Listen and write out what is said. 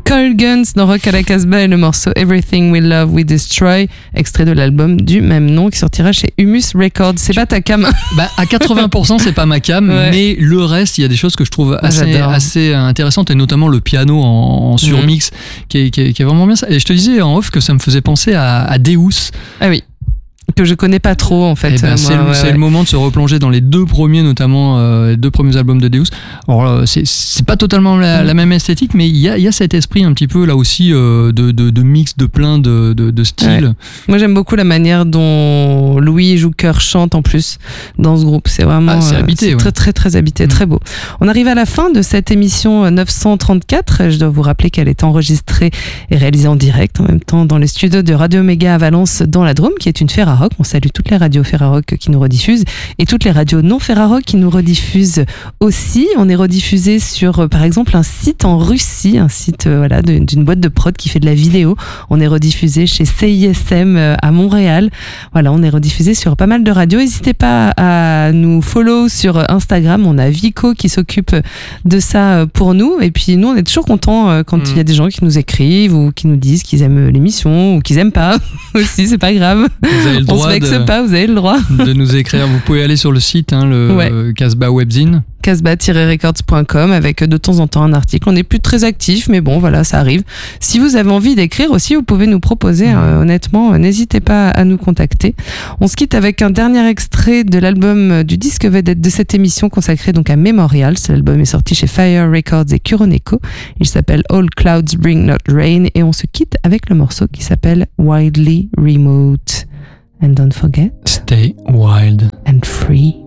Coil Guns dans Rock à la Casbah et le morceau Everything We Love We Destroy, extrait de l'album du même nom qui sortira chez Humus Records. C'est pas ta cam? À 80% c'est pas ma cam, ouais. Mais le reste, il y a des choses que je trouve assez intéressantes, et notamment le piano en surmix qui est vraiment bien ça. Et je te disais en off que ça me faisait penser à Deus. Ah oui. Que je connais pas trop en fait. C'est le moment de se replonger dans les deux premiers, notamment les deux premiers albums de Deus. Alors c'est pas totalement la même esthétique, mais il y a cet esprit un petit peu là aussi de mix de plein de styles. Ouais. Moi j'aime beaucoup la manière dont Louis Jouker chante en plus dans ce groupe. C'est vraiment c'est habité, très très très habité, très beau. On arrive à la fin de cette émission 934. Je dois vous rappeler qu'elle est enregistrée et réalisée en direct en même temps dans les studios de Radio Méga à Valence dans la Drôme, qui est une Ferrarock. On salue toutes les radios Ferrarock qui nous rediffusent et toutes les radios non Ferrarock qui nous rediffusent aussi. On est rediffusé sur, par exemple, un site en Russie, un site d'une boîte de prod qui fait de la vidéo. On est rediffusé chez CISM à Montréal. Voilà, on est rediffusé sur pas mal de radios. N'hésitez pas à nous follow sur Instagram. On a Vico qui s'occupe de ça pour nous. Et puis nous, on est toujours contents quand il y a des gens qui nous écrivent ou qui nous disent qu'ils aiment l'émission ou qu'ils aiment pas aussi. C'est pas grave. On se vexe pas, vous avez le droit de nous écrire. Vous pouvez aller sur le site, le Casbah Webzine. casbah-records.com avec de temps en temps un article. On n'est plus très actifs, mais bon, voilà, ça arrive. Si vous avez envie d'écrire aussi, vous pouvez nous proposer. Honnêtement, n'hésitez pas à nous contacter. On se quitte avec un dernier extrait de l'album du disque vedette de cette émission consacrée donc à Memorial. Cet album est sorti chez Fire Records et Kuroneko. Il s'appelle All Clouds Bring Not Rain et on se quitte avec le morceau qui s'appelle Wildly Remote. And don't forget, stay wild and free.